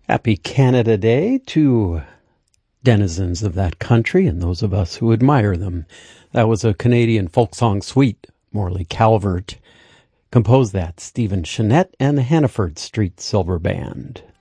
Happy Canada Day to denizens of that country and those of us who admire them. That was a Canadian folk song suite. Morley Calvert composed that. Stephen Chenette and the Hannaford Street Silver Band.